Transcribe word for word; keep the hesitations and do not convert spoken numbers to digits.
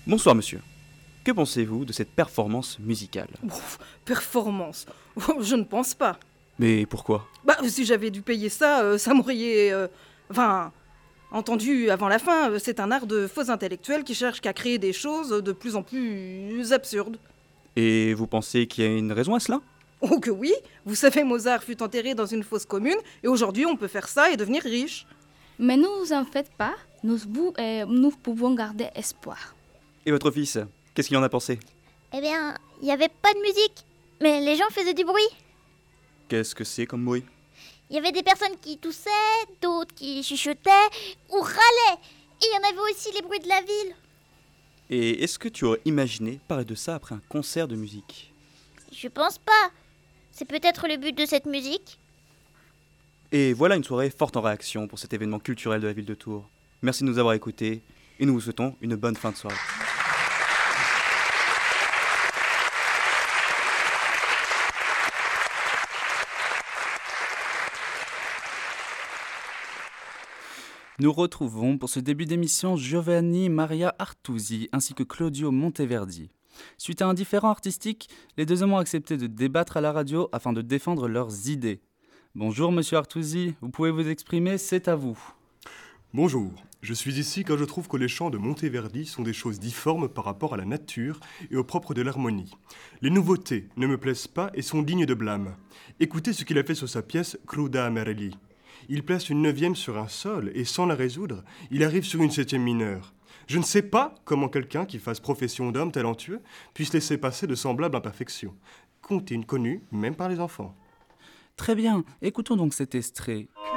Bonsoir monsieur. Que pensez-vous de cette performance musicale? Ouf, performance. Je ne pense pas. Mais pourquoi? Bah, si j'avais dû payer ça, euh, ça m'aurait... euh, Enfin, entendu avant la fin, euh, c'est un art de faux intellectuels qui cherche qu'à créer des choses de plus en plus absurdes. Et vous pensez qu'il y a une raison à cela? Oh que oui. Vous savez, Mozart fut enterré dans une fosse commune, et aujourd'hui on peut faire ça et devenir riche. Mais ne vous en faites pas, nous, vous, euh, nous pouvons garder espoir. Et votre fils, qu'est-ce qu'il en a pensé? Eh bien, il n'y avait pas de musique, mais les gens faisaient du bruit. Qu'est-ce que c'est comme bruit? Il y avait des personnes qui toussaient, d'autres qui chuchotaient ou râlaient. Et il y en avait aussi les bruits de la ville. Et est-ce que tu aurais imaginé parler de ça après un concert de musique? Je pense pas. C'est peut-être le but de cette musique. Et voilà une soirée forte en réaction pour cet événement culturel de la ville de Tours. Merci de nous avoir écoutés et nous vous souhaitons une bonne fin de soirée. Nous retrouvons pour ce début d'émission Giovanni Maria Artusi ainsi que Claudio Monteverdi. Suite à un différend artistique, les deux hommes ont accepté de débattre à la radio afin de défendre leurs idées. Bonjour monsieur Artusi, vous pouvez vous exprimer, c'est à vous. Bonjour, je suis ici car je trouve que les chants de Monteverdi sont des choses difformes par rapport à la nature et au propre de l'harmonie. Les nouveautés ne me plaisent pas et sont dignes de blâme. Écoutez ce qu'il a fait sur sa pièce Cruda Amarelli. Il place une neuvième sur un sol et sans la résoudre, il arrive sur une septième mineure. Je ne sais pas comment quelqu'un qui fasse profession d'homme talentueux puisse laisser passer de semblables imperfections. Comptine connue même par les enfants. Très bien, écoutons donc cet extrait.